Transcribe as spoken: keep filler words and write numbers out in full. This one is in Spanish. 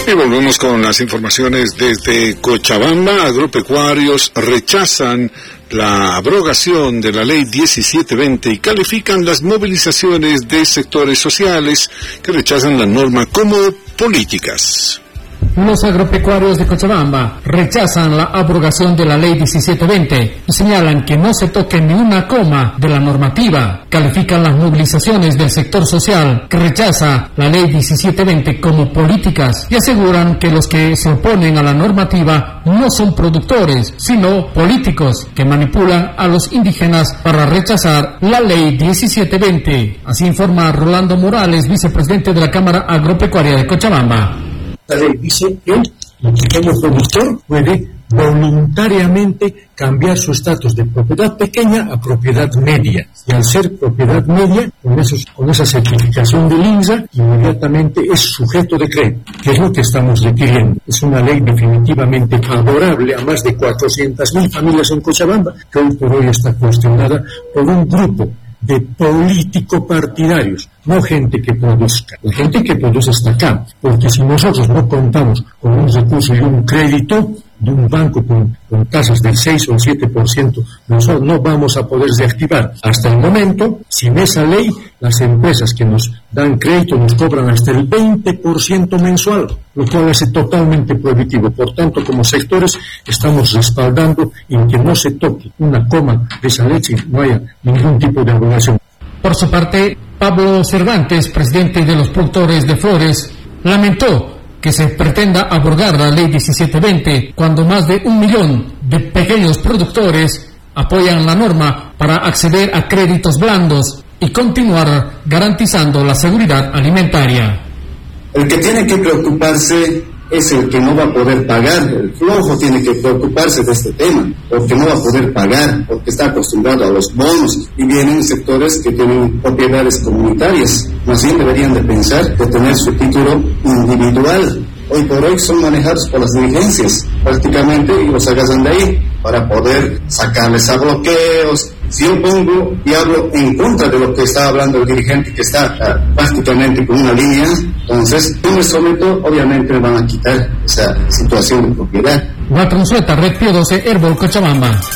Y volvemos con las informaciones desde Cochabamba. Agropecuarios rechazan la abrogación de la ley diecisiete veinte y califican las movilizaciones de sectores sociales que rechazan la norma como políticas. Los agropecuarios de Cochabamba rechazan la abrogación de la ley diecisiete veinte y señalan que no se toque ni una coma de la normativa. Califican las movilizaciones del sector social que rechaza la ley diecisiete veinte como políticas y aseguran que los que se oponen a la normativa no son productores, sino políticos que manipulan a los indígenas para rechazar la ley diecisiete veinte. Así informa Rolando Morales, vicepresidente de la Cámara Agropecuaria de Cochabamba. La ley dice que el pequeño productor puede voluntariamente cambiar su estatus de propiedad pequeña a propiedad media. Y al ser propiedad media, con, esos, con esa certificación del INSA, inmediatamente es sujeto de crédito, que es lo que estamos requiriendo. Es una ley definitivamente favorable a más de cuatrocientas mil familias en Cochabamba, que hoy por hoy está cuestionada por un grupo de político-partidarios, no gente que produzca. La gente que produce está acá, porque si nosotros no contamos con un recurso y un crédito de un banco con, con tasas del seis o el siete por ciento mensual, no vamos a poder reactivar. Hasta el momento, sin esa ley, las empresas que nos dan crédito nos cobran hasta el veinte por ciento mensual, lo cual hace totalmente prohibitivo. Por tanto, como sectores, estamos respaldando en que no se toque una coma de esa leche, no haya ningún tipo de abrogación. Por su parte, Pablo Cervantes, presidente de los productores de flores, lamentó que se pretenda abrogar la ley diecisiete veinte cuando más de un millón de pequeños productores apoyan la norma para acceder a créditos blandos y continuar garantizando la seguridad alimentaria. El que tiene que preocuparse es el que no va a poder pagar. El flojo tiene que preocuparse de este tema, porque no va a poder pagar, porque está acostumbrado a los bonos y vienen sectores que tienen propiedades comunitarias. Más bien deberían de pensar de tener su título individual. Hoy por hoy son manejados por las dirigencias prácticamente y los agarran de ahí para poder sacarles a bloqueos. Si yo pongo y hablo en contra de lo que está hablando el dirigente que está uh, prácticamente con una línea, entonces yo me someto, obviamente me van a quitar esa situación de propiedad. Guatronzueta, Red Pío doce, Herbol, Cochabamba.